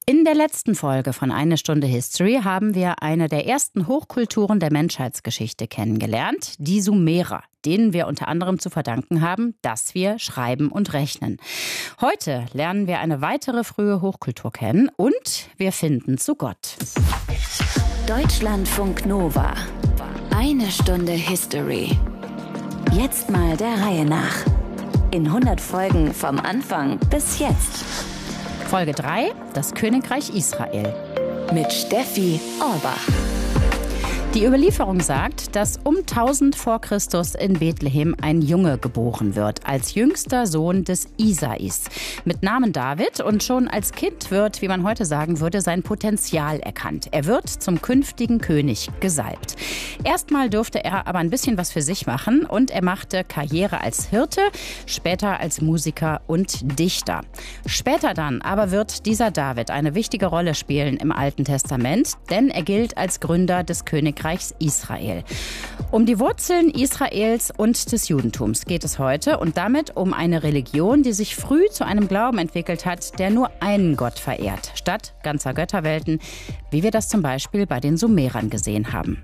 In der letzten Folge von Eine Stunde History haben wir eine der ersten Hochkulturen der Menschheitsgeschichte kennengelernt, die Sumerer, denen wir unter anderem zu verdanken haben, dass wir schreiben und rechnen. Heute lernen wir eine weitere frühe Hochkultur kennen und wir finden zu Gott. Deutschlandfunk Nova. Eine Stunde History. Jetzt mal der Reihe nach. In 100 Folgen vom Anfang bis jetzt. Folge 3, das Königreich Israel. Mit Steffi Orbach. Die Überlieferung sagt, dass um 1000 vor Christus in Bethlehem ein Junge geboren wird, als jüngster Sohn des Isais, mit Namen David. Und schon als Kind wird, wie man heute sagen würde, sein Potenzial erkannt. Er wird zum künftigen König gesalbt. Erstmal durfte er aber ein bisschen was für sich machen und er machte Karriere als Hirte, später als Musiker und Dichter. Später dann aber wird dieser David eine wichtige Rolle spielen im Alten Testament, denn er gilt als Gründer des Königreichs Israel. Um die Wurzeln Israels und des Judentums geht es heute und damit um eine Religion, die sich früh zu einem Glauben entwickelt hat, der nur einen Gott verehrt, statt ganzer Götterwelten, wie wir das zum Beispiel bei den Sumerern gesehen haben.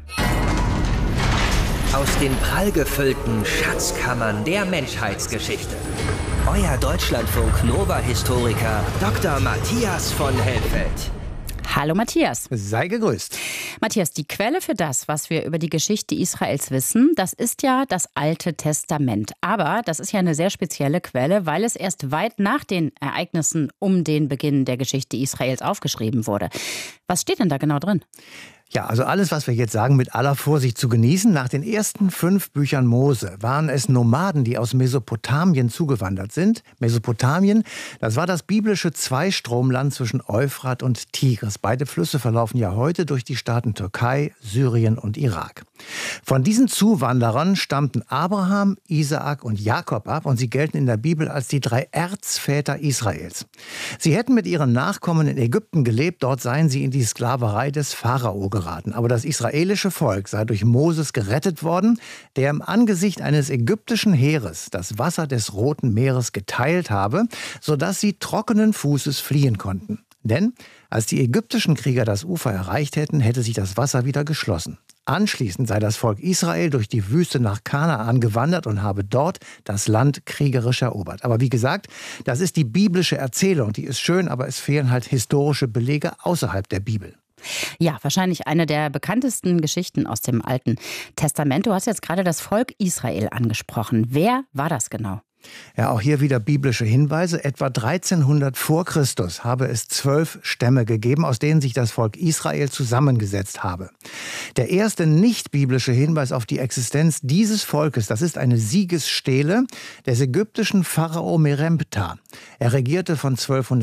Aus den prallgefüllten Schatzkammern der Menschheitsgeschichte. Euer Deutschlandfunk Nova-Historiker Dr. Matthias von Helfeld. Hallo Matthias. Sei gegrüßt. Matthias, die Quelle für das, was wir über die Geschichte Israels wissen, das ist ja das Alte Testament. Aber das ist ja eine sehr spezielle Quelle, weil es erst weit nach den Ereignissen um den Beginn der Geschichte Israels aufgeschrieben wurde. Was steht denn da genau drin? Ja, also alles, was wir jetzt sagen, mit aller Vorsicht zu genießen. Nach den ersten 5 Büchern Mose waren es Nomaden, die aus Mesopotamien zugewandert sind. Mesopotamien, das war das biblische Zweistromland zwischen Euphrat und Tigris. Beide Flüsse verlaufen ja heute durch die Staaten Türkei, Syrien und Irak. Von diesen Zuwanderern stammten Abraham, Isaak und Jakob ab und sie gelten in der Bibel als die 3 Erzväter Israels. Sie hätten mit ihren Nachkommen in Ägypten gelebt, dort seien sie in die Sklaverei des Pharao geraten. Aber das israelische Volk sei durch Moses gerettet worden, der im Angesicht eines ägyptischen Heeres das Wasser des Roten Meeres geteilt habe, sodass sie trockenen Fußes fliehen konnten. Denn als die ägyptischen Krieger das Ufer erreicht hätten, hätte sich das Wasser wieder geschlossen. Anschließend sei das Volk Israel durch die Wüste nach Kanaan gewandert und habe dort das Land kriegerisch erobert. Aber wie gesagt, das ist die biblische Erzählung, die ist schön, aber es fehlen halt historische Belege außerhalb der Bibel. Ja, wahrscheinlich eine der bekanntesten Geschichten aus dem Alten Testament. Du hast jetzt gerade das Volk Israel angesprochen. Wer war das genau? Ja, auch hier wieder biblische Hinweise. Etwa 1300 vor Christus habe es 12 Stämme gegeben, aus denen sich das Volk Israel zusammengesetzt habe. Der erste nicht-biblische Hinweis auf die Existenz dieses Volkes, das ist eine Siegesstele des ägyptischen Pharao Meremptah. Er regierte von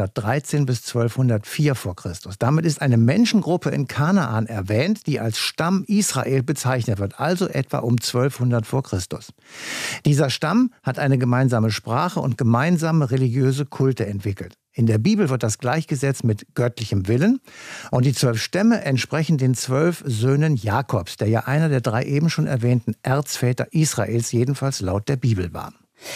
1213 bis 1204 vor Christus. Damit ist eine Menschengruppe in Kanaan erwähnt, die als Stamm Israel bezeichnet wird, also etwa um 1200 vor Christus. Dieser Stamm hat eine gemeinsame Sprache und gemeinsame religiöse Kulte entwickelt. In der Bibel wird das gleichgesetzt mit göttlichem Willen. Und die 12 Stämme entsprechen den 12 Söhnen Jakobs, der ja einer der 3 eben schon erwähnten Erzväter Israels, jedenfalls laut der Bibel war.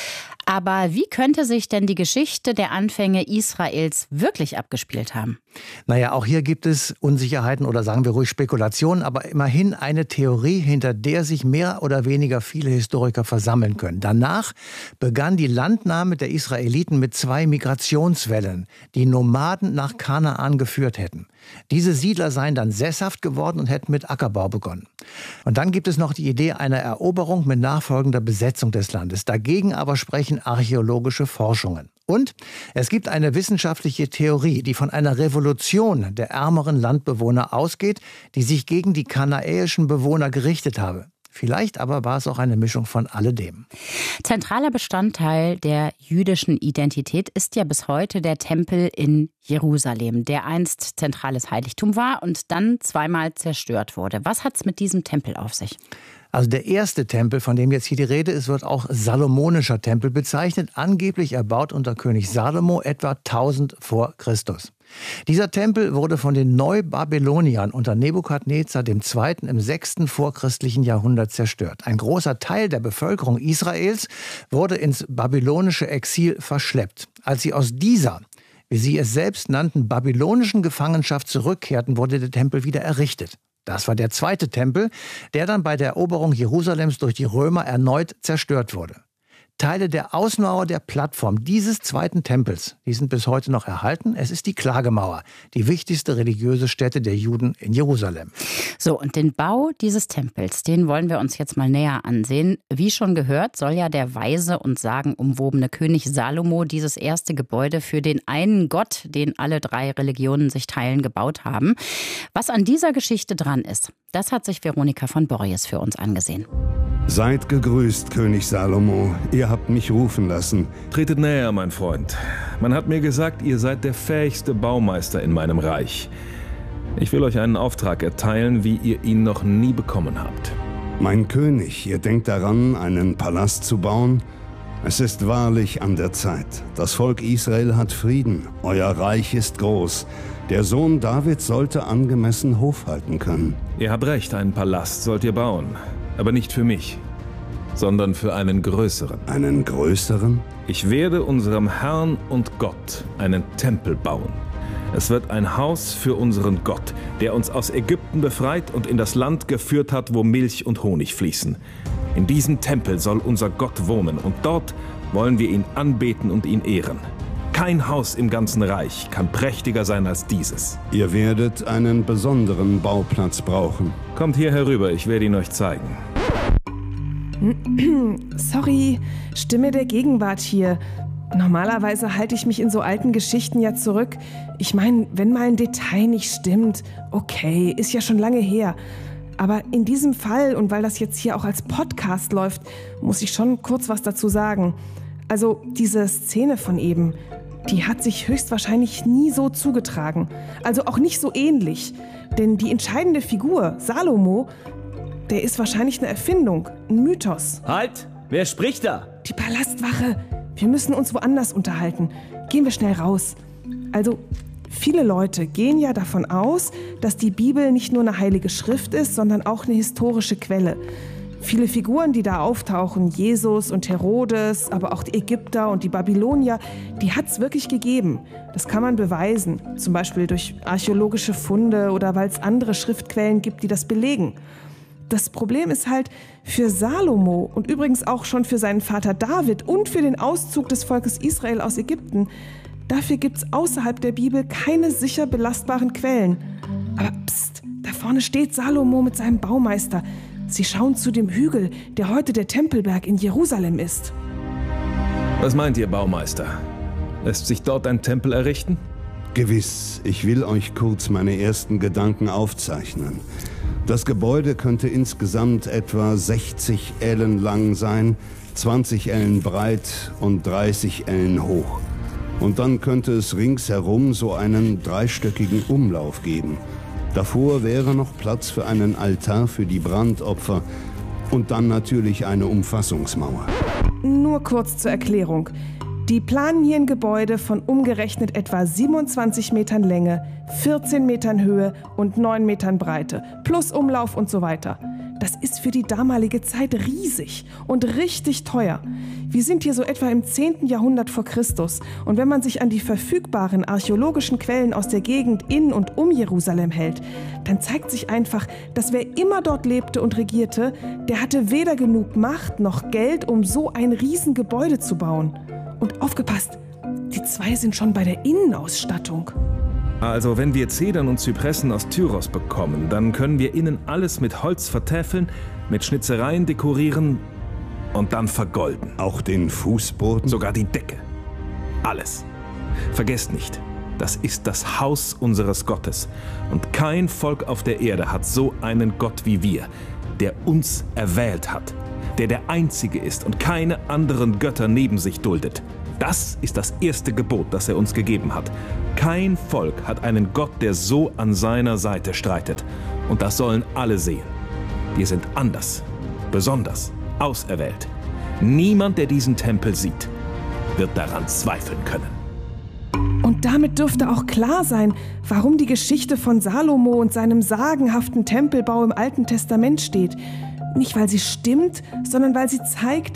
Aber wie könnte sich denn die Geschichte der Anfänge Israels wirklich abgespielt haben? Naja, auch hier gibt es Unsicherheiten oder sagen wir ruhig Spekulationen, aber immerhin eine Theorie, hinter der sich mehr oder weniger viele Historiker versammeln können. Danach begann die Landnahme der Israeliten mit 2 Migrationswellen, die Nomaden nach Kanaan geführt hätten. Diese Siedler seien dann sesshaft geworden und hätten mit Ackerbau begonnen. Und dann gibt es noch die Idee einer Eroberung mit nachfolgender Besetzung des Landes. Dagegen aber sprechen archäologische Forschungen. Und es gibt eine wissenschaftliche Theorie, die von einer Revolution der ärmeren Landbewohner ausgeht, die sich gegen die kanaäischen Bewohner gerichtet habe. Vielleicht aber war es auch eine Mischung von alledem. Zentraler Bestandteil der jüdischen Identität ist ja bis heute der Tempel in Jerusalem, der einst zentrales Heiligtum war und dann zweimal zerstört wurde. Was hat's mit diesem Tempel auf sich? Also der erste Tempel, von dem jetzt hier die Rede ist, wird auch Salomonischer Tempel bezeichnet, angeblich erbaut unter König Salomo etwa 1000 vor Christus. Dieser Tempel wurde von den Neubabyloniern unter Nebukadnezar II. Im 6. vorchristlichen Jahrhundert zerstört. Ein großer Teil der Bevölkerung Israels wurde ins babylonische Exil verschleppt. Als sie aus dieser wie sie es selbst nannten, babylonischen Gefangenschaft zurückkehrten, wurde der Tempel wieder errichtet. Das war der zweite Tempel, der dann bei der Eroberung Jerusalems durch die Römer erneut zerstört wurde. Teile der Außenmauer der Plattform dieses zweiten Tempels, die sind bis heute noch erhalten. Es ist die Klagemauer, die wichtigste religiöse Stätte der Juden in Jerusalem. So, und den Bau dieses Tempels, den wollen wir uns jetzt mal näher ansehen. Wie schon gehört, soll ja der weise und sagenumwobene König Salomo dieses erste Gebäude für den einen Gott, den alle 3 Religionen sich teilen, gebaut haben. Was an dieser Geschichte dran ist, das hat sich Veronika von Borries für uns angesehen. Seid gegrüßt, König Salomo. Ihr habt mich rufen lassen. Tretet näher, mein Freund. Man hat mir gesagt, ihr seid der fähigste Baumeister in meinem Reich. Ich will euch einen Auftrag erteilen, wie ihr ihn noch nie bekommen habt. Mein König, ihr denkt daran, einen Palast zu bauen? Es ist wahrlich an der Zeit. Das Volk Israel hat Frieden. Euer Reich ist groß. Der Sohn David sollte angemessen Hof halten können. Ihr habt recht, einen Palast sollt ihr bauen. Aber nicht für mich, sondern für einen größeren. Einen größeren? Ich werde unserem Herrn und Gott einen Tempel bauen. Es wird ein Haus für unseren Gott, der uns aus Ägypten befreit und in das Land geführt hat, wo Milch und Honig fließen. In diesem Tempel soll unser Gott wohnen und dort wollen wir ihn anbeten und ihn ehren. Kein Haus im ganzen Reich kann prächtiger sein als dieses. Ihr werdet einen besonderen Bauplatz brauchen. Kommt hier herüber, ich werde ihn euch zeigen. Sorry, Stimme der Gegenwart hier. Normalerweise halte ich mich in so alten Geschichten ja zurück. Ich meine, wenn mal ein Detail nicht stimmt, okay, ist ja schon lange her. Aber in diesem Fall, und weil das jetzt hier auch als Podcast läuft, muss ich schon kurz was dazu sagen. Also diese Szene von eben, die hat sich höchstwahrscheinlich nie so zugetragen. Also auch nicht so ähnlich. Denn die entscheidende Figur, Salomo, der ist wahrscheinlich eine Erfindung, ein Mythos. Halt! Wer spricht da? Die Palastwache. Wir müssen uns woanders unterhalten. Gehen wir schnell raus. Also, viele Leute gehen ja davon aus, dass die Bibel nicht nur eine heilige Schrift ist, sondern auch eine historische Quelle. Viele Figuren, die da auftauchen, Jesus und Herodes, aber auch die Ägypter und die Babylonier, die hat es wirklich gegeben. Das kann man beweisen, zum Beispiel durch archäologische Funde oder weil es andere Schriftquellen gibt, die das belegen. Das Problem ist halt, für Salomo und übrigens auch schon für seinen Vater David und für den Auszug des Volkes Israel aus Ägypten, dafür gibt es außerhalb der Bibel keine sicher belastbaren Quellen. Aber pst, da vorne steht Salomo mit seinem Baumeister. Sie schauen zu dem Hügel, der heute der Tempelberg in Jerusalem ist. Was meint ihr, Baumeister? Lässt sich dort ein Tempel errichten? Gewiss, ich will euch kurz meine ersten Gedanken aufzeichnen. Das Gebäude könnte insgesamt etwa 60 Ellen lang sein, 20 Ellen breit und 30 Ellen hoch. Und dann könnte es ringsherum so einen dreistöckigen Umlauf geben. Davor wäre noch Platz für einen Altar für die Brandopfer und dann natürlich eine Umfassungsmauer. Nur kurz zur Erklärung. Die planen hier ein Gebäude von umgerechnet etwa 27 Metern Länge, 14 Metern Höhe und 9 Metern Breite, plus Umlauf und so weiter. Das ist für die damalige Zeit riesig und richtig teuer. Wir sind hier so etwa im 10. Jahrhundert vor Christus. Und wenn man sich an die verfügbaren archäologischen Quellen aus der Gegend in und um Jerusalem hält, dann zeigt sich einfach, dass wer immer dort lebte und regierte, der hatte weder genug Macht noch Geld, um so ein Riesengebäude zu bauen. Und aufgepasst, die 2 sind schon bei der Innenausstattung. Also, wenn wir Zedern und Zypressen aus Tyros bekommen, dann können wir innen alles mit Holz vertäfeln, mit Schnitzereien dekorieren und dann vergolden. Auch den Fußboden? Sogar die Decke. Alles. Vergesst nicht, das ist das Haus unseres Gottes. Und kein Volk auf der Erde hat so einen Gott wie wir, der uns erwählt hat, der Einzige ist und keine anderen Götter neben sich duldet. Das ist das erste Gebot, das er uns gegeben hat. Kein Volk hat einen Gott, der so an seiner Seite streitet. Und das sollen alle sehen. Wir sind anders, besonders, auserwählt. Niemand, der diesen Tempel sieht, wird daran zweifeln können. Und damit dürfte auch klar sein, warum die Geschichte von Salomo und seinem sagenhaften Tempelbau im Alten Testament steht. Nicht, weil sie stimmt, sondern weil sie zeigt,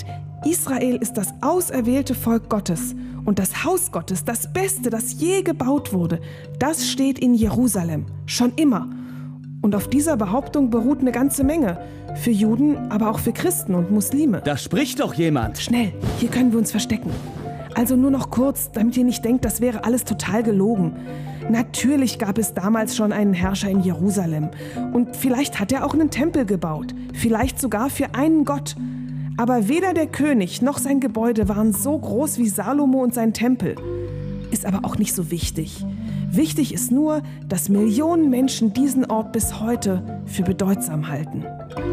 Israel ist das auserwählte Volk Gottes und das Haus Gottes, das Beste, das je gebaut wurde, das steht in Jerusalem, schon immer. Und auf dieser Behauptung beruht eine ganze Menge. Für Juden, aber auch für Christen und Muslime. Da spricht doch jemand. Schnell, hier können wir uns verstecken. Also nur noch kurz, damit ihr nicht denkt, das wäre alles total gelogen. Natürlich gab es damals schon einen Herrscher in Jerusalem. Und vielleicht hat er auch einen Tempel gebaut. Vielleicht sogar für einen Gott. Aber weder der König noch sein Gebäude waren so groß wie Salomo und sein Tempel. Ist aber auch nicht so wichtig. Wichtig ist nur, dass Millionen Menschen diesen Ort bis heute für bedeutsam halten.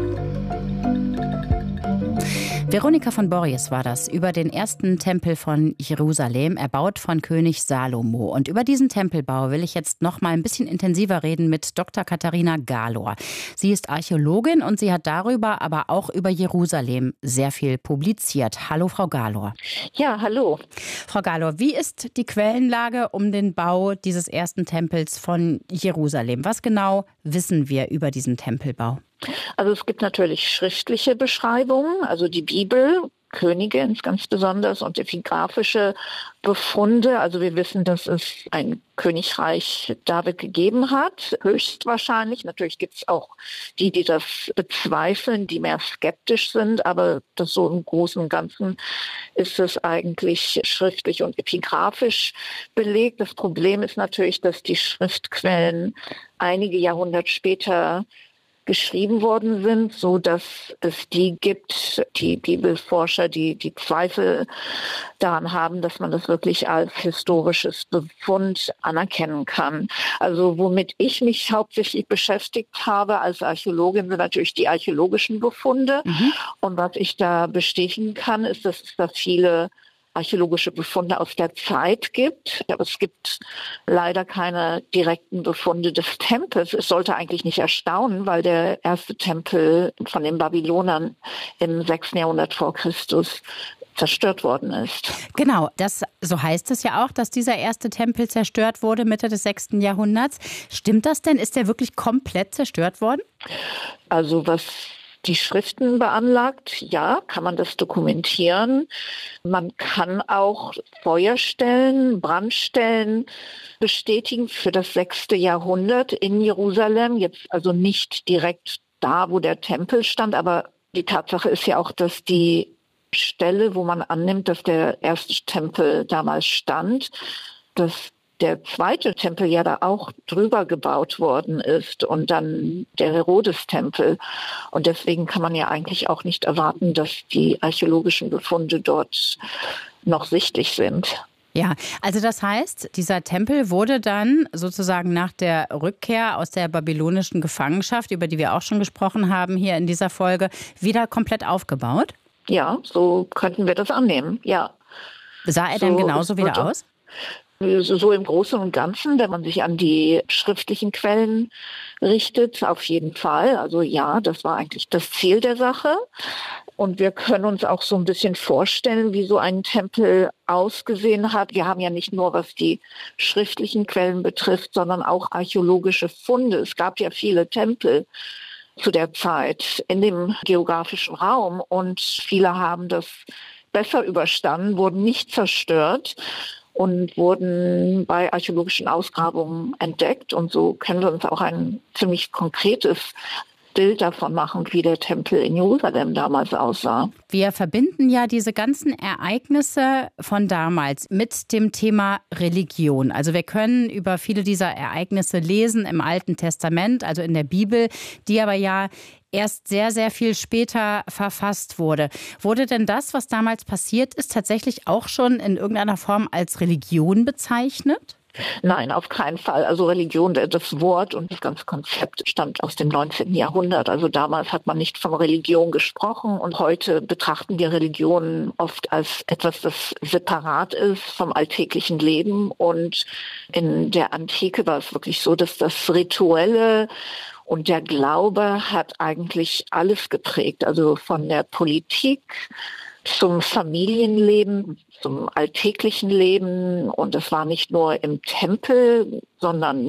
Veronika von Borries war das über den ersten Tempel von Jerusalem, erbaut von König Salomo. Und über diesen Tempelbau will ich jetzt noch mal ein bisschen intensiver reden mit Dr. Katharina Galor. Sie ist Archäologin und sie hat darüber, aber auch über Jerusalem sehr viel publiziert. Hallo, Frau Galor. Ja, hallo. Frau Galor, wie ist die Quellenlage um den Bau dieses ersten Tempels von Jerusalem? Was genau wissen wir über diesen Tempelbau? Also es gibt natürlich schriftliche Beschreibungen, also die Bibel, Könige ganz besonders und epigraphische Befunde. Also wir wissen, dass es ein Königreich David gegeben hat, höchstwahrscheinlich. Natürlich gibt es auch die das bezweifeln, die mehr skeptisch sind, aber das so im Großen und Ganzen ist es eigentlich schriftlich und epigraphisch belegt. Das Problem ist natürlich, dass die Schriftquellen einige Jahrhunderte später geschrieben worden sind, so dass es die gibt, die Bibelforscher, die Zweifel daran haben, dass man das wirklich als historisches Befund anerkennen kann. Also womit ich mich hauptsächlich beschäftigt habe als Archäologin, sind natürlich die archäologischen Befunde. Und was ich da bestätigen kann, ist, dass es da viele archäologische Befunde aus der Zeit gibt. Aber es gibt leider keine direkten Befunde des Tempels. Es sollte eigentlich nicht erstaunen, weil der erste Tempel von den Babylonern im 6. Jahrhundert vor Christus zerstört worden ist. Genau, so heißt es ja auch, dass dieser erste Tempel zerstört wurde Mitte des 6. Jahrhunderts. Stimmt das denn? Ist der wirklich komplett zerstört worden? Also was die Schriften beanlagt, ja, kann man das dokumentieren. Man kann auch Feuerstellen, Brandstellen bestätigen für das 6. Jahrhundert in Jerusalem. Jetzt also nicht direkt da, wo der Tempel stand, aber die Tatsache ist ja auch, dass die Stelle, wo man annimmt, dass der erste Tempel damals stand, dass der zweite Tempel ja da auch drüber gebaut worden ist und dann der Herodes-Tempel. Und deswegen kann man ja eigentlich auch nicht erwarten, dass die archäologischen Befunde dort noch sichtlich sind. Ja, also das heißt, dieser Tempel wurde dann sozusagen nach der Rückkehr aus der babylonischen Gefangenschaft, über die wir auch schon gesprochen haben hier in dieser Folge, wieder komplett aufgebaut? Ja, so könnten wir das annehmen, ja. Sah er denn genauso wieder aus? So im Großen und Ganzen, wenn man sich an die schriftlichen Quellen richtet, auf jeden Fall. Also ja, das war eigentlich das Ziel der Sache. Und wir können uns auch so ein bisschen vorstellen, wie so ein Tempel ausgesehen hat. Wir haben ja nicht nur, was die schriftlichen Quellen betrifft, sondern auch archäologische Funde. Es gab ja viele Tempel zu der Zeit in dem geografischen Raum und viele haben das besser überstanden, wurden nicht zerstört und wurden bei archäologischen Ausgrabungen entdeckt. Und so können wir uns auch ein ziemlich konkretes Bild davon machen, wie der Tempel in Jerusalem damals aussah. Wir verbinden ja diese ganzen Ereignisse von damals mit dem Thema Religion. Also wir können über viele dieser Ereignisse lesen im Alten Testament, also in der Bibel, die aber ja erst sehr, sehr viel später verfasst wurde. Wurde denn das, was damals passiert ist, tatsächlich auch schon in irgendeiner Form als Religion bezeichnet? Nein, auf keinen Fall. Also Religion, das Wort und das ganze Konzept stammt aus dem 19. Jahrhundert. Also damals hat man nicht von Religion gesprochen und heute betrachten wir Religion oft als etwas, das separat ist vom alltäglichen Leben. Und in der Antike war es wirklich so, dass das Rituelle und der Glaube hat eigentlich alles geprägt. Also von der Politik zum Familienleben, zum alltäglichen Leben. Und das war nicht nur im Tempel, sondern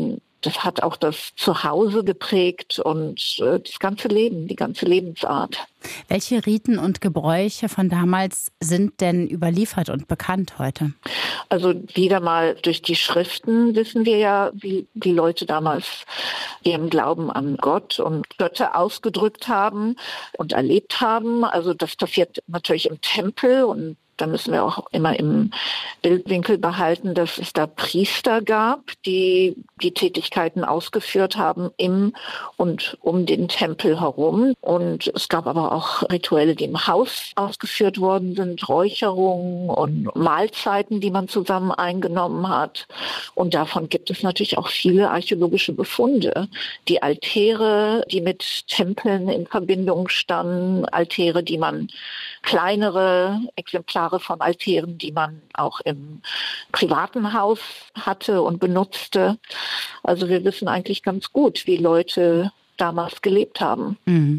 das hat auch das Zuhause geprägt und das ganze Leben, die ganze Lebensart. Welche Riten und Gebräuche von damals sind denn überliefert und bekannt heute? Also wieder mal durch die Schriften wissen wir ja, wie die Leute damals ihren Glauben an Gott und Götter ausgedrückt haben und erlebt haben. Also das passiert natürlich im Tempel und da müssen wir auch immer im Bildwinkel behalten, dass es da Priester gab, die die Tätigkeiten ausgeführt haben im und um den Tempel herum. Und es gab aber auch Rituelle, die im Haus ausgeführt worden sind, Räucherungen und Mahlzeiten, die man zusammen eingenommen hat. Und davon gibt es natürlich auch viele archäologische Befunde. Die Altäre, die mit Tempeln in Verbindung standen, Altäre, die man kleinere Exemplare von Altären, die man auch im privaten Haus hatte und benutzte. Also wir wissen eigentlich ganz gut, wie Leute damals gelebt haben. Mhm.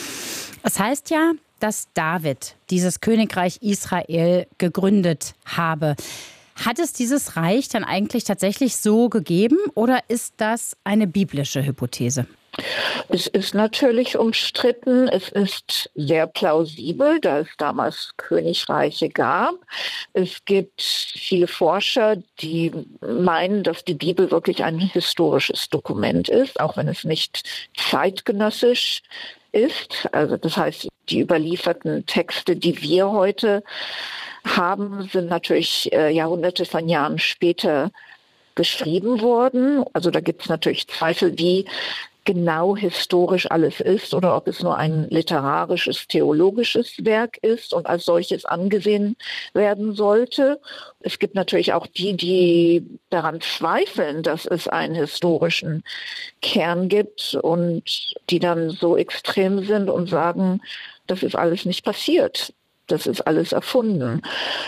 Es heißt ja, dass David dieses Königreich Israel gegründet habe. Hat es dieses Reich dann eigentlich tatsächlich so gegeben oder ist das eine biblische Hypothese? Es ist natürlich umstritten. Es ist sehr plausibel, da es damals Königreiche gab. Es gibt viele Forscher, die meinen, dass die Bibel wirklich ein historisches Dokument ist, auch wenn es nicht zeitgenössisch ist. Also das heißt, die überlieferten Texte, die wir heute haben, sind natürlich Jahrhunderte von Jahren später geschrieben worden. Also da gibt es natürlich Zweifel, wie genau historisch alles ist oder ob es nur ein literarisches, theologisches Werk ist und als solches angesehen werden sollte. Es gibt natürlich auch die daran zweifeln, dass es einen historischen Kern gibt und die dann so extrem sind und sagen, das ist alles nicht passiert, das ist alles erfunden.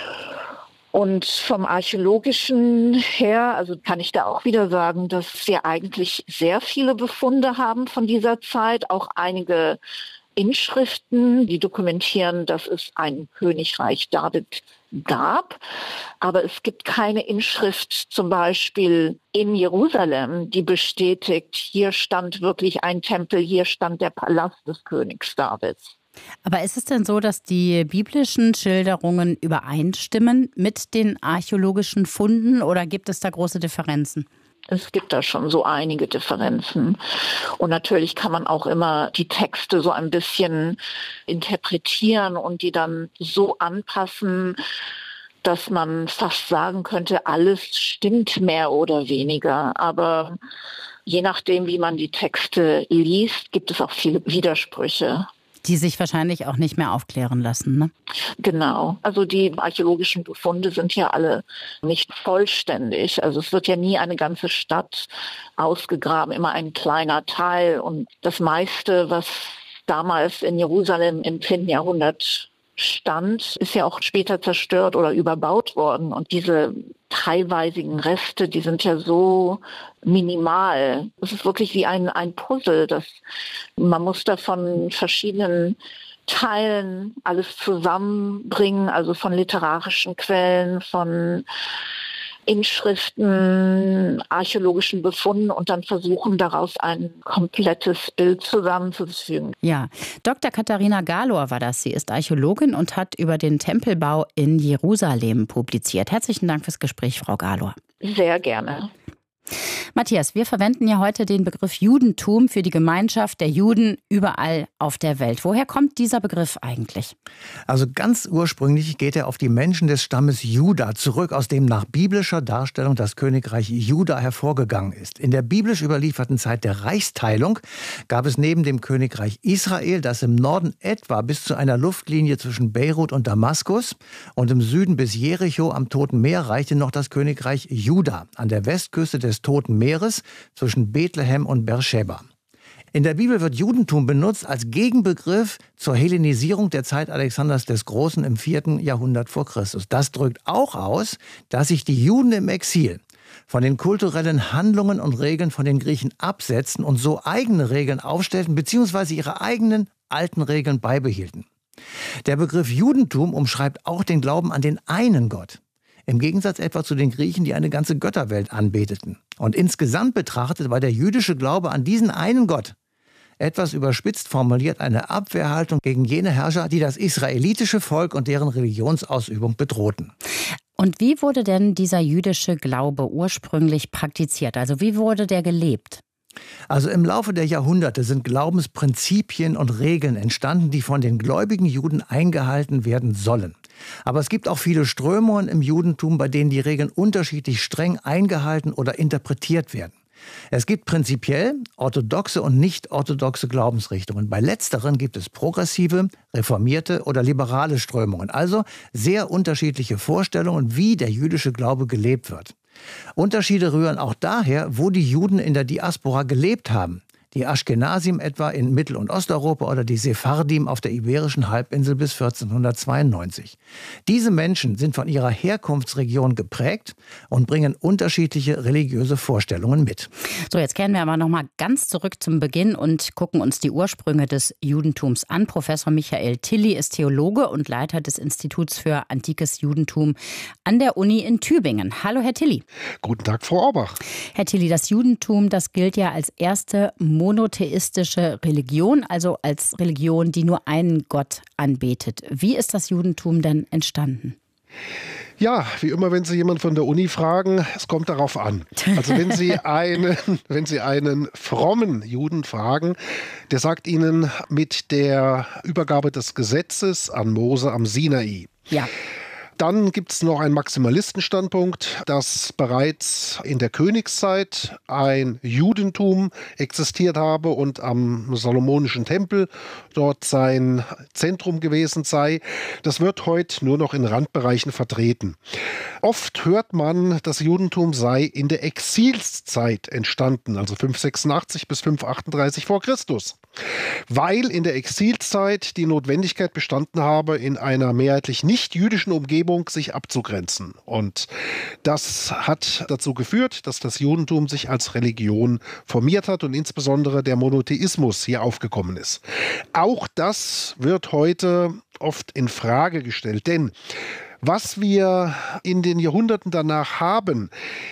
Und vom Archäologischen her, also kann ich da auch wieder sagen, dass wir eigentlich sehr viele Befunde haben von dieser Zeit, auch einige Inschriften, die dokumentieren, dass es ein Königreich David gab. Aber es gibt keine Inschrift zum Beispiel in Jerusalem, die bestätigt, hier stand wirklich ein Tempel, hier stand der Palast des Königs Davids. Aber ist es denn so, dass die biblischen Schilderungen übereinstimmen mit den archäologischen Funden oder gibt es da große Differenzen? Es gibt da schon so einige Differenzen. Und natürlich kann man auch immer die Texte so ein bisschen interpretieren und die dann so anpassen, dass man fast sagen könnte, alles stimmt mehr oder weniger. Aber je nachdem, wie man die Texte liest, gibt es auch viele Widersprüche. Die sich wahrscheinlich auch nicht mehr aufklären lassen, ne? Genau. Also die archäologischen Befunde sind ja alle nicht vollständig. Also es wird ja nie eine ganze Stadt ausgegraben, immer ein kleiner Teil. Und das meiste, was damals in Jerusalem im 10. Jahrhundert stand, ist ja auch später zerstört oder überbaut worden. Und diese teilweisigen Reste, die sind ja so minimal. Es ist wirklich wie ein Puzzle. Man muss da von verschiedenen Teilen alles zusammenbringen, also von literarischen Quellen, von Inschriften, archäologischen Befunden und dann versuchen, daraus ein komplettes Bild zusammenzufügen. Ja, Dr. Katharina Galor war das. Sie ist Archäologin und hat über den Tempelbau in Jerusalem publiziert. Herzlichen Dank fürs Gespräch, Frau Galor. Sehr gerne. Matthias, wir verwenden ja heute den Begriff Judentum für die Gemeinschaft der Juden überall auf der Welt. Woher kommt dieser Begriff eigentlich? Also ganz ursprünglich geht er auf die Menschen des Stammes Juda zurück, aus dem nach biblischer Darstellung das Königreich Juda hervorgegangen ist. In der biblisch überlieferten Zeit der Reichsteilung gab es neben dem Königreich Israel, das im Norden etwa bis zu einer Luftlinie zwischen Beirut und Damaskus und im Süden bis Jericho am Toten Meer reichte, noch das Königreich Juda an der Westküste des Toten Meeres zwischen Bethlehem und Beersheba. In der Bibel wird Judentum benutzt als Gegenbegriff zur Hellenisierung der Zeit Alexanders des Großen im 4. Jahrhundert vor Christus. Das drückt auch aus, dass sich die Juden im Exil von den kulturellen Handlungen und Regeln von den Griechen absetzten und so eigene Regeln aufstellten bzw. ihre eigenen alten Regeln beibehielten. Der Begriff Judentum umschreibt auch den Glauben an den einen Gott. Im Gegensatz etwa zu den Griechen, die eine ganze Götterwelt anbeteten. Und insgesamt betrachtet war der jüdische Glaube an diesen einen Gott, etwas überspitzt formuliert, eine Abwehrhaltung gegen jene Herrscher, die das israelitische Volk und deren Religionsausübung bedrohten. Und wie wurde denn dieser jüdische Glaube ursprünglich praktiziert? Also wie wurde der gelebt? Also im Laufe der Jahrhunderte sind Glaubensprinzipien und Regeln entstanden, die von den gläubigen Juden eingehalten werden sollen. Aber es gibt auch viele Strömungen im Judentum, bei denen die Regeln unterschiedlich streng eingehalten oder interpretiert werden. Es gibt prinzipiell orthodoxe und nicht orthodoxe Glaubensrichtungen. Bei letzteren gibt es progressive, reformierte oder liberale Strömungen. Also sehr unterschiedliche Vorstellungen, wie der jüdische Glaube gelebt wird. Unterschiede rühren auch daher, wo die Juden in der Diaspora gelebt haben. Die Aschkenasim etwa in Mittel- und Osteuropa oder die Sephardim auf der Iberischen Halbinsel bis 1492. Diese Menschen sind von ihrer Herkunftsregion geprägt und bringen unterschiedliche religiöse Vorstellungen mit. So, jetzt kehren wir aber noch mal ganz zurück zum Beginn und gucken uns die Ursprünge des Judentums an. Professor Michael Tilly ist Theologe und Leiter des Instituts für Antikes Judentum an der Uni in Tübingen. Hallo, Herr Tilly. Guten Tag, Frau Auerbach. Herr Tilly, das Judentum, das gilt ja als erste monotheistische Religion, also als Religion, die nur einen Gott anbetet. Wie ist das Judentum denn entstanden? Ja, wie immer, wenn Sie jemanden von der Uni fragen, es kommt darauf an. Also wenn Sie einen frommen Juden fragen, der sagt Ihnen mit der Übergabe des Gesetzes an Mose am Sinai. Ja. Dann gibt es noch einen Maximalistenstandpunkt, dass bereits in der Königszeit ein Judentum existiert habe und am Salomonischen Tempel dort sein Zentrum gewesen sei. Das wird heute nur noch in Randbereichen vertreten. Oft hört man, das Judentum sei in der Exilszeit entstanden, also 586 bis 538 vor Christus. Weil in der Exilzeit die Notwendigkeit bestanden habe, in einer mehrheitlich nicht-jüdischen Umgebung sich abzugrenzen. Und das hat dazu geführt, dass das Judentum sich als Religion formiert hat und insbesondere der Monotheismus hier aufgekommen ist. Auch das wird heute oft in Frage gestellt, denn was wir in den Jahrhunderten danach haben,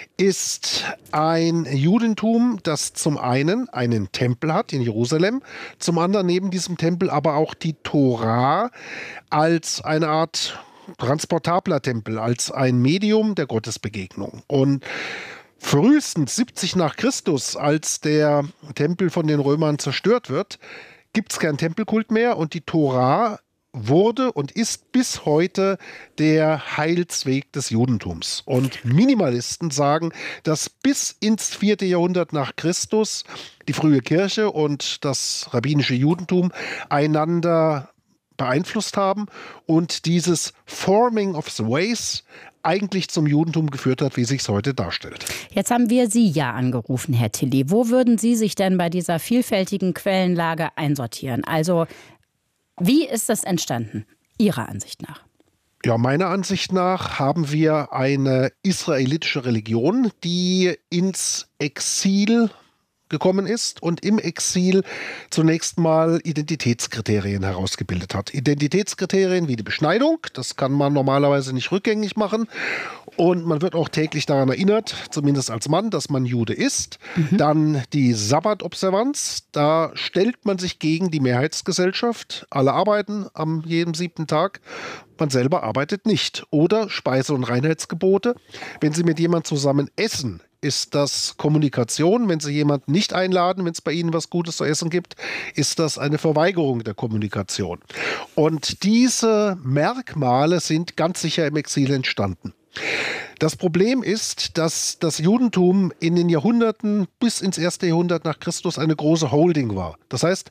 ist ein Judentum, das zum einen einen Tempel hat in Jerusalem, zum anderen neben diesem Tempel aber auch die Tora als eine Art transportabler Tempel, als ein Medium der Gottesbegegnung. Und frühestens 70 nach Christus, als der Tempel von den Römern zerstört wird, gibt es keinen Tempelkult mehr und die Tora wurde und ist bis heute der Heilsweg des Judentums. Und Minimalisten sagen, dass bis ins 4. Jahrhundert nach Christus die frühe Kirche und das rabbinische Judentum einander beeinflusst haben und dieses Forming of the Ways eigentlich zum Judentum geführt hat, wie sich es heute darstellt. Jetzt haben wir Sie ja angerufen, Herr Tilly. Wo würden Sie sich denn bei dieser vielfältigen Quellenlage einsortieren? Also wie ist das entstanden, Ihrer Ansicht nach? Ja, meiner Ansicht nach haben wir eine israelitische Religion, die ins Exil gekommen ist und im Exil zunächst mal Identitätskriterien herausgebildet hat. Identitätskriterien wie die Beschneidung, das kann man normalerweise nicht rückgängig machen. Und man wird auch täglich daran erinnert, zumindest als Mann, dass man Jude ist. Dann die Sabbatobservanz, da stellt man sich gegen die Mehrheitsgesellschaft. Alle arbeiten am jedem 7. Tag. Man selber arbeitet nicht. Oder Speise- und Reinheitsgebote. Wenn Sie mit jemandem zusammen essen, ist das Kommunikation. Wenn Sie jemanden nicht einladen, wenn es bei Ihnen was Gutes zu essen gibt, ist das eine Verweigerung der Kommunikation. Und diese Merkmale sind ganz sicher im Exil entstanden. Das Problem ist, dass das Judentum in den Jahrhunderten bis ins 1. Jahrhundert nach Christus eine große Holding war. Das heißt,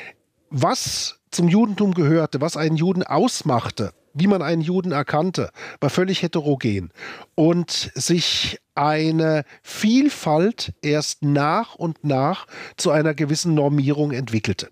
was zum Judentum gehörte, was einen Juden ausmachte, wie man einen Juden erkannte, war völlig heterogen und sich eine Vielfalt erst nach und nach zu einer gewissen Normierung entwickelte.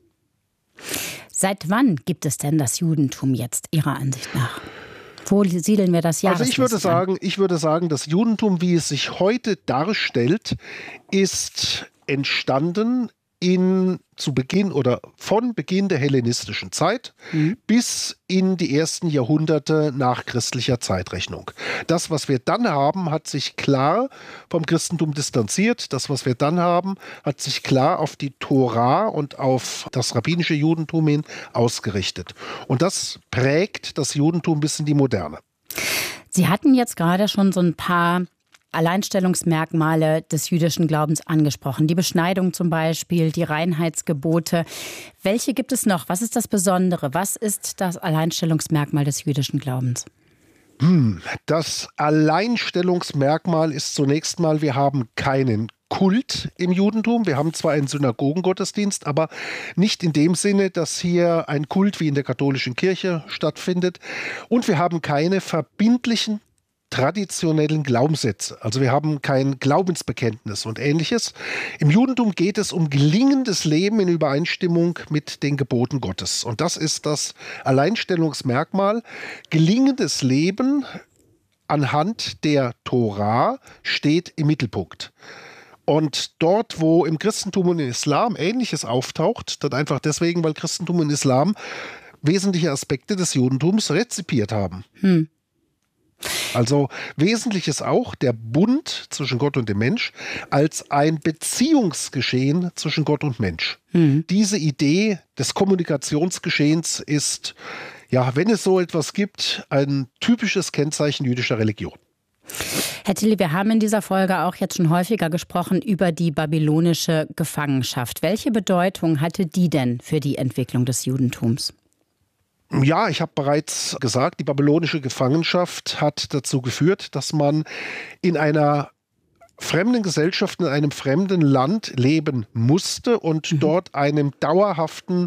Seit wann gibt es denn das Judentum jetzt, Ihrer Ansicht nach? Wo siedeln wir das Jahreslicht an? Ich würde sagen, das Judentum, wie es sich heute darstellt, ist entstanden zu Beginn oder von Beginn der hellenistischen Zeit bis in die ersten Jahrhunderte nach christlicher Zeitrechnung. Das, was wir dann haben, hat sich klar vom Christentum distanziert. Das, was wir dann haben, hat sich klar auf die Tora und auf das rabbinische Judentum hin ausgerichtet. Und das prägt das Judentum bis in die Moderne. Sie hatten jetzt gerade schon so ein paar Alleinstellungsmerkmale des jüdischen Glaubens angesprochen. Die Beschneidung zum Beispiel, die Reinheitsgebote. Welche gibt es noch? Was ist das Besondere? Was ist das Alleinstellungsmerkmal des jüdischen Glaubens? Das Alleinstellungsmerkmal ist zunächst mal, wir haben keinen Kult im Judentum. Wir haben zwar einen Synagogengottesdienst, aber nicht in dem Sinne, dass hier ein Kult wie in der katholischen Kirche stattfindet. Und wir haben keine verbindlichen traditionellen Glaubenssätze. Also wir haben kein Glaubensbekenntnis und Ähnliches. Im Judentum geht es um gelingendes Leben in Übereinstimmung mit den Geboten Gottes. Und das ist das Alleinstellungsmerkmal. Gelingendes Leben anhand der Tora steht im Mittelpunkt. Und dort, wo im Christentum und im Islam Ähnliches auftaucht, dann einfach deswegen, weil Christentum und Islam wesentliche Aspekte des Judentums rezipiert haben. Also wesentlich ist auch der Bund zwischen Gott und dem Mensch als ein Beziehungsgeschehen zwischen Gott und Mensch. Diese Idee des Kommunikationsgeschehens ist, ja, wenn es so etwas gibt, ein typisches Kennzeichen jüdischer Religion. Herr Tilly, wir haben in dieser Folge auch jetzt schon häufiger gesprochen über die babylonische Gefangenschaft. Welche Bedeutung hatte die denn für die Entwicklung des Judentums? Ja, ich habe bereits gesagt, die babylonische Gefangenschaft hat dazu geführt, dass man in einer fremden Gesellschaft, in einem fremden Land leben musste und dort einem dauerhaften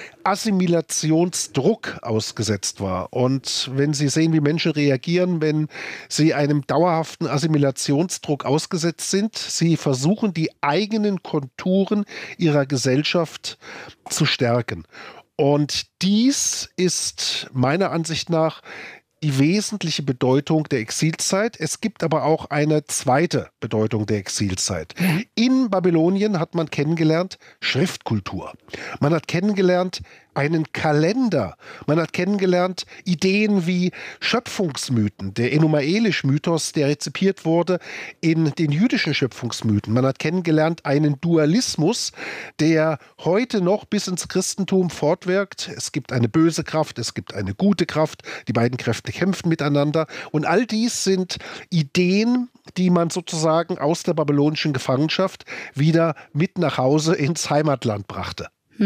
Assimilationsdruck ausgesetzt war. Und wenn Sie sehen, wie Menschen reagieren, wenn sie einem dauerhaften Assimilationsdruck ausgesetzt sind, sie versuchen, die eigenen Konturen ihrer Gesellschaft zu stärken. Und dies ist meiner Ansicht nach die wesentliche Bedeutung der Exilzeit. Es gibt aber auch eine zweite Bedeutung der Exilzeit. In Babylonien hat man kennengelernt Schriftkultur. Man hat kennengelernt einen Kalender. Man hat kennengelernt Ideen wie Schöpfungsmythen, der Enuma-Elish-Mythos, der rezipiert wurde in den jüdischen Schöpfungsmythen. Man hat kennengelernt einen Dualismus, der heute noch bis ins Christentum fortwirkt. Es gibt eine böse Kraft, es gibt eine gute Kraft. Die beiden Kräfte kämpfen miteinander. Und all dies sind Ideen, die man sozusagen aus der babylonischen Gefangenschaft wieder mit nach Hause ins Heimatland brachte.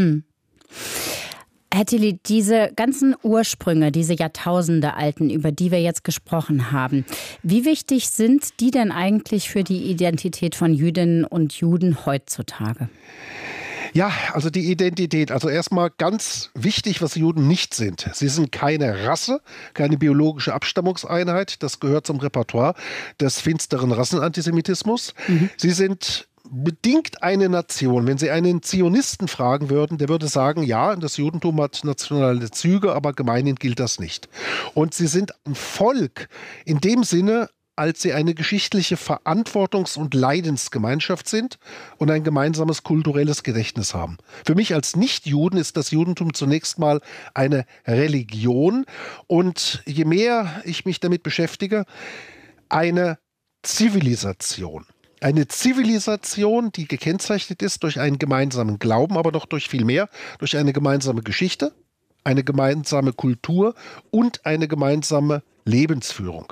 Herr Tilly, diese ganzen Ursprünge, diese Jahrtausende alten, über die wir jetzt gesprochen haben, wie wichtig sind die denn eigentlich für die Identität von Jüdinnen und Juden heutzutage? Ja, also die Identität. Also erstmal ganz wichtig, was Juden nicht sind. Sie sind keine Rasse, keine biologische Abstammungseinheit. Das gehört zum Repertoire des finsteren Rassenantisemitismus. Sie sind bedingt eine Nation. Wenn Sie einen Zionisten fragen würden, der würde sagen, ja, das Judentum hat nationale Züge, aber gemeinhin gilt das nicht. Und sie sind ein Volk in dem Sinne, als sie eine geschichtliche Verantwortungs- und Leidensgemeinschaft sind und ein gemeinsames kulturelles Gedächtnis haben. Für mich als Nicht-Juden ist das Judentum zunächst mal eine Religion und je mehr ich mich damit beschäftige, eine Zivilisation. Eine Zivilisation, die gekennzeichnet ist durch einen gemeinsamen Glauben, aber noch durch viel mehr, durch eine gemeinsame Geschichte, eine gemeinsame Kultur und eine gemeinsame Lebensführung.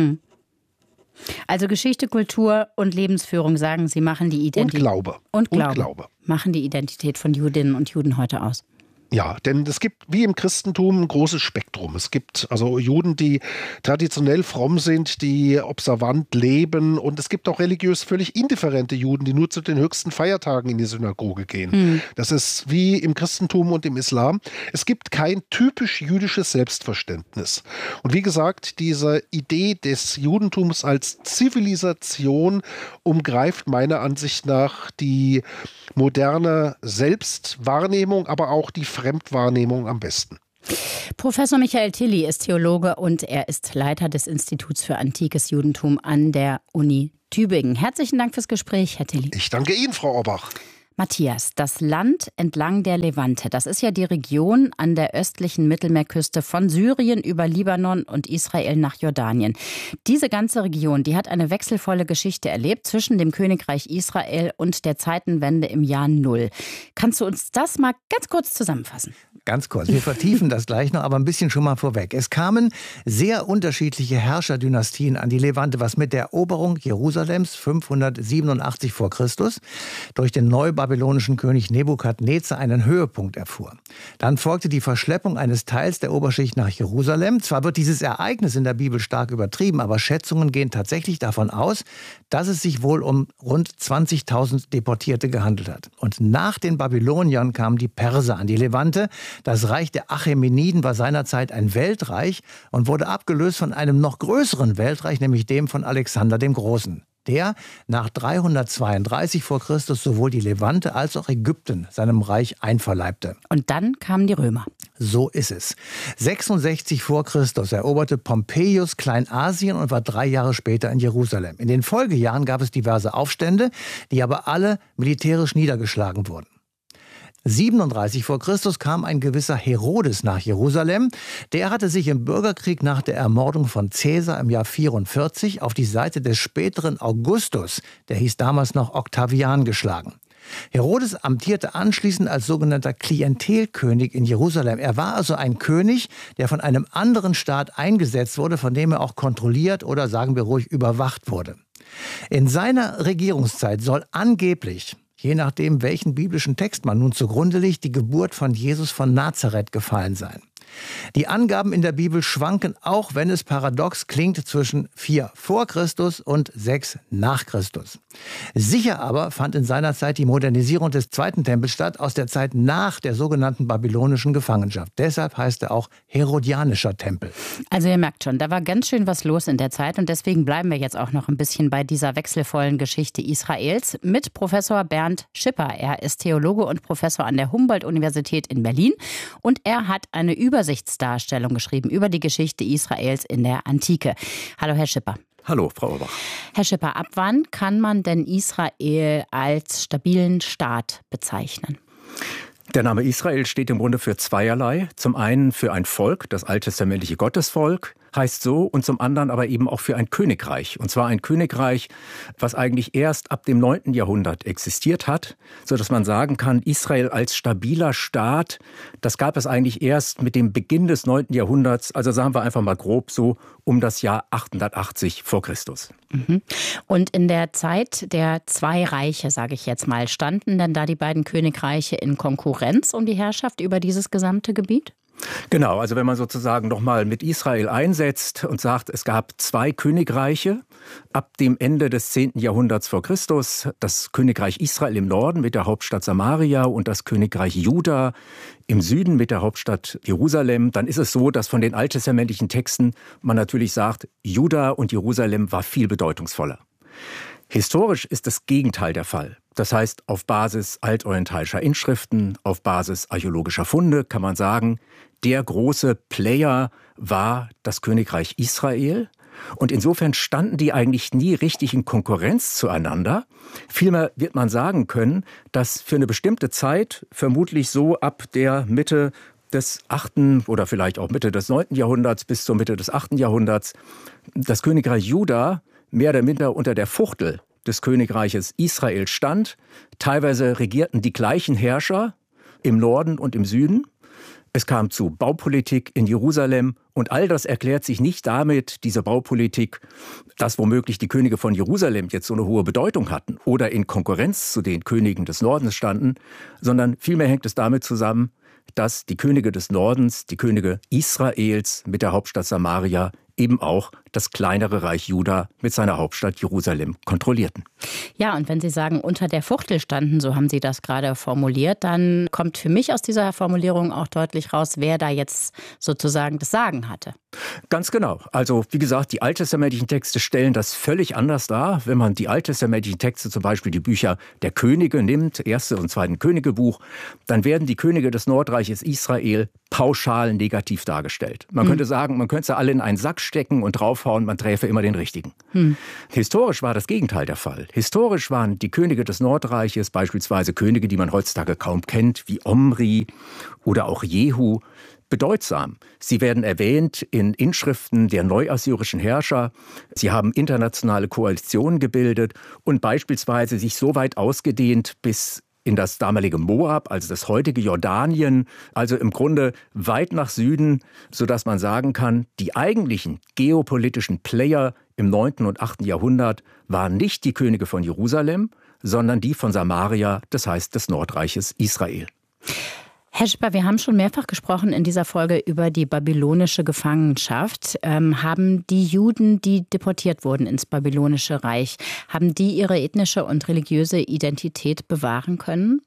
Also Geschichte, Kultur und Lebensführung, sagen Sie, machen die Identität. Und Glaube. Machen die Identität von Jüdinnen und Juden heute aus. Ja, denn es gibt wie im Christentum ein großes Spektrum. Es gibt also Juden, die traditionell fromm sind, die observant leben. Und es gibt auch religiös völlig indifferente Juden, die nur zu den höchsten Feiertagen in die Synagoge gehen. Das ist wie im Christentum und im Islam. Es gibt kein typisch jüdisches Selbstverständnis. Und wie gesagt, diese Idee des Judentums als Zivilisation umgreift meiner Ansicht nach die moderne Selbstwahrnehmung, aber auch die Fremdwahrnehmung am besten. Professor Michael Tilly ist Theologe und er ist Leiter des Instituts für Antikes Judentum an der Uni Tübingen. Herzlichen Dank fürs Gespräch, Herr Tilly. Ich danke Ihnen, Frau Orbach. Matthias, das Land entlang der Levante, das ist ja die Region an der östlichen Mittelmeerküste von Syrien über Libanon und Israel nach Jordanien. Diese ganze Region, die hat eine wechselvolle Geschichte erlebt zwischen dem Königreich Israel und der Zeitenwende im Jahr Null. Kannst du uns das mal ganz kurz zusammenfassen? Ganz kurz, wir vertiefen das gleich noch, aber ein bisschen schon mal vorweg. Es kamen sehr unterschiedliche Herrscherdynastien an die Levante, was mit der Eroberung Jerusalems 587 vor Christus durch den neubabylonischen König Nebukadnezar einen Höhepunkt erfuhr. Dann folgte die Verschleppung eines Teils der Oberschicht nach Jerusalem. Zwar wird dieses Ereignis in der Bibel stark übertrieben, aber Schätzungen gehen tatsächlich davon aus, dass es sich wohl um rund 20.000 Deportierte gehandelt hat. Und nach den Babyloniern kamen die Perser an die Levante. Das Reich der Achämeniden war seinerzeit ein Weltreich und wurde abgelöst von einem noch größeren Weltreich, nämlich dem von Alexander dem Großen, der nach 332 vor Christus sowohl die Levante als auch Ägypten seinem Reich einverleibte. Und dann kamen die Römer. So ist es. 66 vor Christus eroberte Pompeius Kleinasien und war 3 Jahre später in Jerusalem. In den Folgejahren gab es diverse Aufstände, die aber alle militärisch niedergeschlagen wurden. 37 vor Christus kam ein gewisser Herodes nach Jerusalem. Der hatte sich im Bürgerkrieg nach der Ermordung von Caesar im Jahr 44 auf die Seite des späteren Augustus, der hieß damals noch Octavian, geschlagen. Herodes amtierte anschließend als sogenannter Klientelkönig in Jerusalem. Er war also ein König, der von einem anderen Staat eingesetzt wurde, von dem er auch kontrolliert oder, sagen wir ruhig, überwacht wurde. In seiner Regierungszeit soll angeblich, je nachdem, welchen biblischen Text man nun zugrunde legt, die Geburt von Jesus von Nazareth gefallen sein. Die Angaben in der Bibel schwanken, auch wenn es paradox klingt, zwischen 4 vor Christus und 6 nach Christus. Sicher aber fand in seiner Zeit die Modernisierung des Zweiten Tempels statt, aus der Zeit nach der sogenannten babylonischen Gefangenschaft. Deshalb heißt er auch Herodianischer Tempel. Also ihr merkt schon, da war ganz schön was los in der Zeit und deswegen bleiben wir jetzt auch noch ein bisschen bei dieser wechselvollen Geschichte Israels mit Professor Bernd Schipper. Er ist Theologe und Professor an der Humboldt-Universität in Berlin und er hat eine Übersichtsdarstellung geschrieben über die Geschichte Israels in der Antike. Hallo, Herr Schipper. Hallo, Frau Orbach. Herr Schipper, ab wann kann man denn Israel als stabilen Staat bezeichnen? Der Name Israel steht im Grunde für zweierlei. Zum einen für ein Volk, das alttestamentliche Gottesvolk heißt so, und zum anderen aber eben auch für ein Königreich. Und zwar ein Königreich, was eigentlich erst ab dem 9. Jahrhundert existiert hat, sodass man sagen kann, Israel als stabiler Staat, das gab es eigentlich erst mit dem Beginn des 9. Jahrhunderts, also sagen wir einfach mal grob so, um das Jahr 880 vor Christus. Und in der Zeit der 2 Reiche, sage ich jetzt mal, standen denn da die beiden Königreiche in Konkurrenz um die Herrschaft über dieses gesamte Gebiet? Genau, also wenn man sozusagen nochmal mit Israel einsetzt und sagt, es gab 2 Königreiche ab dem Ende des 10. Jahrhunderts vor Christus, das Königreich Israel im Norden mit der Hauptstadt Samaria und das Königreich Juda im Süden mit der Hauptstadt Jerusalem, dann ist es so, dass von den alttestamentlichen Texten man natürlich sagt, Juda und Jerusalem war viel bedeutungsvoller. Historisch ist das Gegenteil der Fall. Das heißt, auf Basis altorientalischer Inschriften, auf Basis archäologischer Funde kann man sagen, der große Player war das Königreich Israel. Und insofern standen die eigentlich nie richtig in Konkurrenz zueinander. Vielmehr wird man sagen können, dass für eine bestimmte Zeit, vermutlich so ab der Mitte des 8. oder vielleicht auch Mitte des 9. Jahrhunderts bis zur Mitte des 8. Jahrhunderts, das Königreich Juda mehr oder minder unter der Fuchtel des Königreiches Israel stand. Teilweise regierten die gleichen Herrscher im Norden und im Süden. Es kam zu Baupolitik in Jerusalem und all das erklärt sich nicht damit, diese Baupolitik, dass womöglich die Könige von Jerusalem jetzt so eine hohe Bedeutung hatten oder in Konkurrenz zu den Königen des Nordens standen, sondern vielmehr hängt es damit zusammen, dass die Könige des Nordens, die Könige Israels mit der Hauptstadt Samaria eben auch das kleinere Reich Juda mit seiner Hauptstadt Jerusalem kontrollierten. Ja, und wenn Sie sagen, unter der Fuchtel standen, so haben Sie das gerade formuliert, dann kommt für mich aus dieser Formulierung auch deutlich raus, wer da jetzt sozusagen das Sagen hatte. Ganz genau. Also wie gesagt, die alttestamentlichen Texte stellen das völlig anders dar. Wenn man die alttestamentlichen Texte, zum Beispiel die Bücher der Könige nimmt, 1. und 2. Königebuch, dann werden die Könige des Nordreiches Israel pauschal negativ dargestellt. Man könnte sagen, man könnte sie alle in einen Sack stecken und draufhauen, draufhauen, man träfe immer den Richtigen. Historisch war das Gegenteil der Fall. Historisch waren die Könige des Nordreiches, beispielsweise Könige, die man heutzutage kaum kennt, wie Omri oder auch Jehu, bedeutsam. Sie werden erwähnt in Inschriften der neuassyrischen Herrscher. Sie haben internationale Koalitionen gebildet und beispielsweise sich so weit ausgedehnt bis in das damalige Moab, also das heutige Jordanien, also im Grunde weit nach Süden, sodass man sagen kann, die eigentlichen geopolitischen Player im 9. und 8. Jahrhundert waren nicht die Könige von Jerusalem, sondern die von Samaria, das heißt des Nordreiches Israel. Herr Schipper, wir haben schon mehrfach gesprochen in dieser Folge über die babylonische Gefangenschaft. Haben die Juden, die deportiert wurden ins babylonische Reich, haben die ihre ethnische und religiöse Identität bewahren können?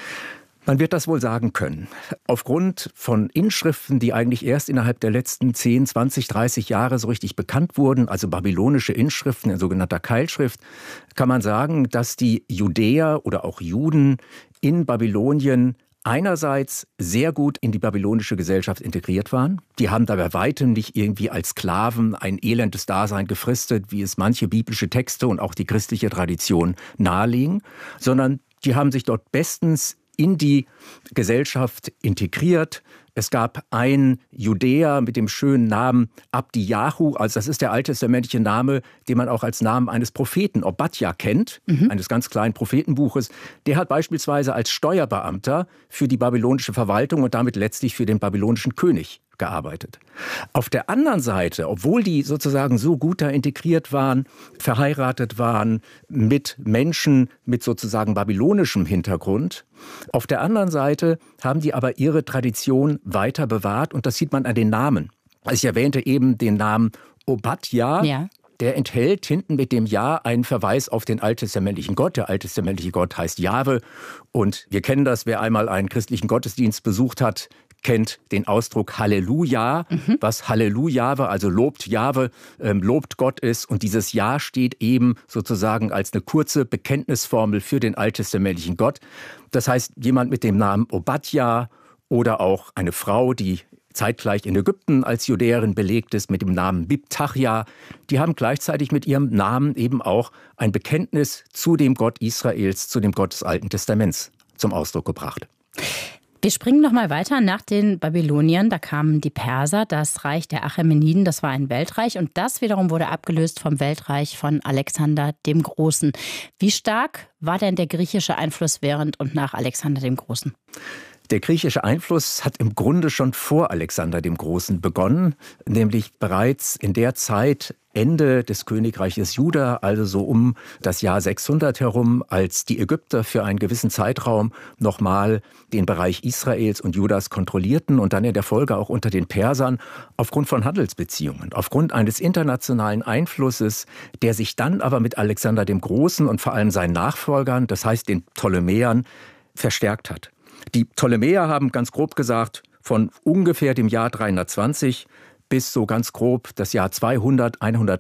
Man wird das wohl sagen können. Aufgrund von Inschriften, die eigentlich erst innerhalb der letzten 10, 20, 30 Jahre so richtig bekannt wurden, also babylonische Inschriften in sogenannter Keilschrift, kann man sagen, dass die Judäer oder auch Juden in Babylonien einerseits sehr gut in die babylonische Gesellschaft integriert waren. Die haben da bei weitem nicht irgendwie als Sklaven ein elendes Dasein gefristet, wie es manche biblische Texte und auch die christliche Tradition nahelegen, sondern die haben sich dort bestens in die Gesellschaft integriert. Es gab einen Judäer mit dem schönen Namen Abdiyahu, also das ist der alttestamentliche Name, den man auch als Namen eines Propheten, Obadja, kennt, eines ganz kleinen Prophetenbuches. Der hat beispielsweise als Steuerbeamter für die babylonische Verwaltung und damit letztlich für den babylonischen König gearbeitet. Auf der anderen Seite, obwohl die sozusagen so gut da integriert waren, verheiratet waren mit Menschen mit sozusagen babylonischem Hintergrund, auf der anderen Seite haben die aber ihre Tradition weiter bewahrt und das sieht man an den Namen. Also ich erwähnte eben den Namen Obadja. Ja. Der enthält hinten mit dem Ja einen Verweis auf den alttestamentlichen Gott. Der alttestamentliche Gott heißt Jahwe und wir kennen das, wer einmal einen christlichen Gottesdienst besucht hat, kennt den Ausdruck Halleluja, was Halleluja, also lobt Jahwe, lobt Gott ist. Und dieses Ja steht eben sozusagen als eine kurze Bekenntnisformel für den alttestamentlichen Gott. Das heißt, jemand mit dem Namen Obadja oder auch eine Frau, die zeitgleich in Ägypten als Judäerin belegt ist, mit dem Namen Bibtachja, die haben gleichzeitig mit ihrem Namen eben auch ein Bekenntnis zu dem Gott Israels, zu dem Gott des Alten Testaments zum Ausdruck gebracht. Wir springen noch mal weiter nach den Babyloniern. Da kamen die Perser, das Reich der Achämeniden, das war ein Weltreich. Und das wiederum wurde abgelöst vom Weltreich von Alexander dem Großen. Wie stark war denn der griechische Einfluss während und nach Alexander dem Großen? Der griechische Einfluss hat im Grunde schon vor Alexander dem Großen begonnen, nämlich bereits in der Zeit Ende des Königreiches Juda, also so um das Jahr 600 herum, als die Ägypter für einen gewissen Zeitraum nochmal den Bereich Israels und Judas kontrollierten und dann in der Folge auch unter den Persern aufgrund von Handelsbeziehungen, aufgrund eines internationalen Einflusses, der sich dann aber mit Alexander dem Großen und vor allem seinen Nachfolgern, das heißt den Ptolemäern, verstärkt hat. Die Ptolemäer haben ganz grob gesagt, von ungefähr dem Jahr 320 bis so ganz grob das Jahr 200,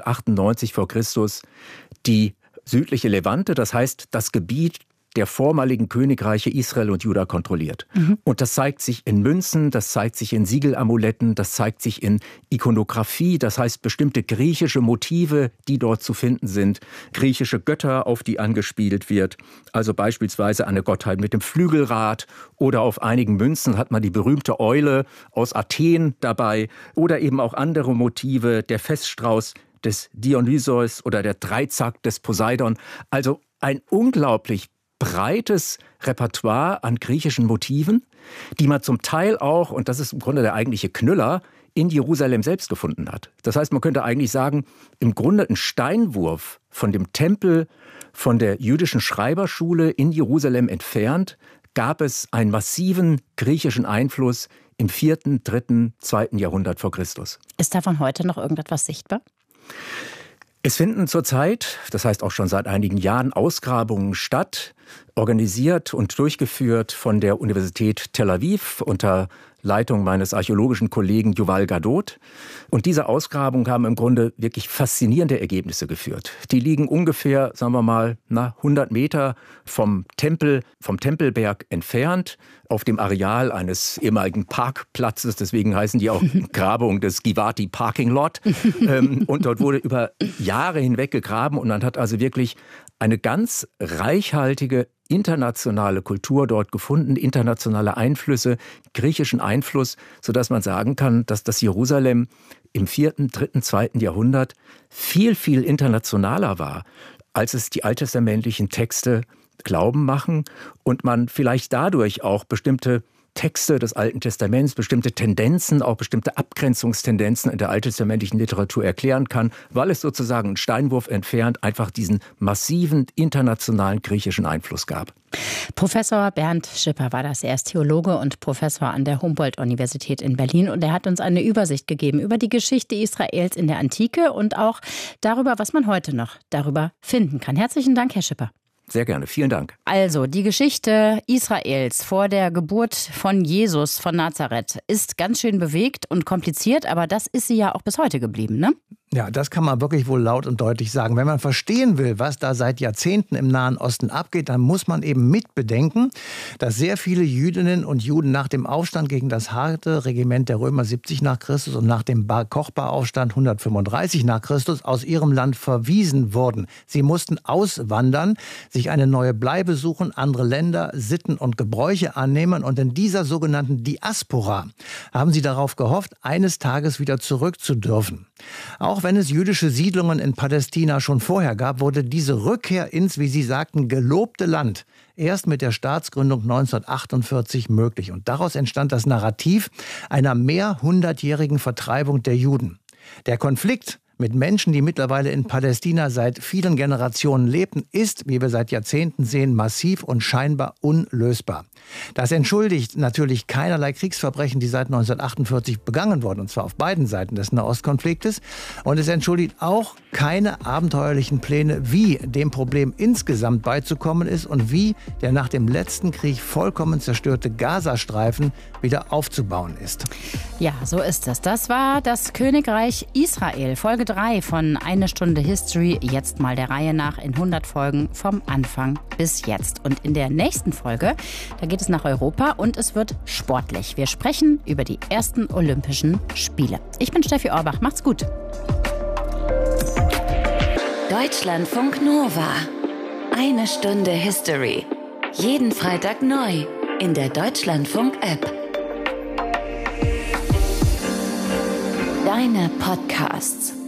198 vor Christus die südliche Levante, das heißt das Gebiet der vormaligen Königreiche Israel und Juda kontrolliert. Und das zeigt sich in Münzen, das zeigt sich in Siegelamuletten, das zeigt sich in Ikonografie, das heißt bestimmte griechische Motive, die dort zu finden sind, griechische Götter, auf die angespielt wird, also beispielsweise eine Gottheit mit dem Flügelrad oder auf einigen Münzen hat man die berühmte Eule aus Athen dabei oder eben auch andere Motive, der Feststrauß des Dionysos oder der Dreizack des Poseidon, also ein unglaublich breites Repertoire an griechischen Motiven, die man zum Teil auch, und das ist im Grunde der eigentliche Knüller, in Jerusalem selbst gefunden hat. Das heißt, man könnte eigentlich sagen, im Grunde ein Steinwurf von dem Tempel, von der jüdischen Schreiberschule in Jerusalem entfernt, gab es einen massiven griechischen Einfluss im 4., 3., 2. Jahrhundert vor Christus. Ist davon heute noch irgendetwas sichtbar? Es finden zurzeit, das heißt auch schon seit einigen Jahren, Ausgrabungen statt, organisiert und durchgeführt von der Universität Tel Aviv unter Leitung meines archäologischen Kollegen Yuval Gadot. Und diese Ausgrabungen haben im Grunde wirklich faszinierende Ergebnisse geführt. Die liegen ungefähr, sagen wir mal, 100 Meter vom Tempelberg entfernt, auf dem Areal eines ehemaligen Parkplatzes. Deswegen heißen die auch Grabung des Givati Parking Lot. Und dort wurde über Jahre hinweg gegraben und man hat also wirklich eine ganz reichhaltige internationale Kultur dort gefunden, internationale Einflüsse, griechischen Einfluss, sodass man sagen kann, dass das Jerusalem im 4., 3., 2. Jahrhundert viel, viel internationaler war, als es die alttestamentlichen Texte glauben machen und man vielleicht dadurch auch bestimmte Texte des Alten Testaments, bestimmte Tendenzen, auch bestimmte Abgrenzungstendenzen in der alttestamentlichen Literatur erklären kann, weil es sozusagen einen Steinwurf entfernt einfach diesen massiven internationalen griechischen Einfluss gab. Professor Bernd Schipper war das. Er ist Theologe und Professor an der Humboldt-Universität in Berlin und er hat uns eine Übersicht gegeben über die Geschichte Israels in der Antike und auch darüber, was man heute noch darüber finden kann. Herzlichen Dank, Herr Schipper. Sehr gerne, vielen Dank. Also, die Geschichte Israels vor der Geburt von Jesus von Nazareth ist ganz schön bewegt und kompliziert, aber das ist sie ja auch bis heute geblieben, ne? Ja, das kann man wirklich wohl laut und deutlich sagen. Wenn man verstehen will, was da seit Jahrzehnten im Nahen Osten abgeht, dann muss man eben mitbedenken, dass sehr viele Jüdinnen und Juden nach dem Aufstand gegen das harte Regiment der Römer 70 nach Christus und nach dem Bar-Kochba-Aufstand 135 nach Christus aus ihrem Land verwiesen wurden. Sie mussten auswandern, sich eine neue Bleibe suchen, andere Länder, Sitten und Gebräuche annehmen. Und in dieser sogenannten Diaspora haben sie darauf gehofft, eines Tages wieder zurück zu dürfen. Auch wenn es jüdische Siedlungen in Palästina schon vorher gab, wurde diese Rückkehr ins, wie Sie sagten, gelobte Land erst mit der Staatsgründung 1948 möglich. Und daraus entstand das Narrativ einer mehrhundertjährigen Vertreibung der Juden. Der Konflikt mit Menschen, die mittlerweile in Palästina seit vielen Generationen lebten, ist, wie wir seit Jahrzehnten sehen, massiv und scheinbar unlösbar. Das entschuldigt natürlich keinerlei Kriegsverbrechen, die seit 1948 begangen wurden, und zwar auf beiden Seiten des Nahostkonfliktes. Und es entschuldigt auch keine abenteuerlichen Pläne, wie dem Problem insgesamt beizukommen ist und wie der nach dem letzten Krieg vollkommen zerstörte Gazastreifen wieder aufzubauen ist. Ja, so ist es. Das war das Königreich Israel, Folge 3 von Eine Stunde History. Jetzt mal der Reihe nach in 100 Folgen vom Anfang bis jetzt. Und in der nächsten Folge, da geht es nach Europa und es wird sportlich. Wir sprechen über die ersten Olympischen Spiele. Ich bin Steffi Orbach. Macht's gut. Deutschlandfunk Nova. Eine Stunde History. Jeden Freitag neu in der Deutschlandfunk-App. Deine Podcasts.